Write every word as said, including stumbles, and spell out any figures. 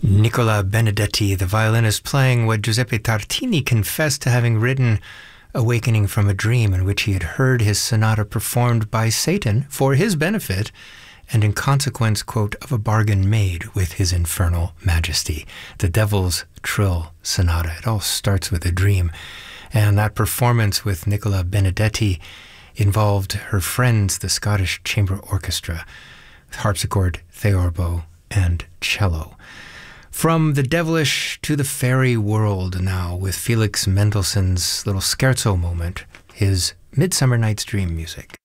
Nicola Benedetti, the violinist, playing what Giuseppe Tartini confessed to having written, awakening from a dream in which he had heard his sonata performed by Satan for his benefit, and in consequence, quote, of a bargain made with his infernal majesty. The Devil's Trill Sonata. It all starts with a dream. And that performance with Nicola Benedetti involved her friends, the Scottish Chamber Orchestra, with harpsichord, theorbo, and cello. From the devilish to the fairy world now, with Felix Mendelssohn's little scherzo moment, his Midsummer Night's Dream music.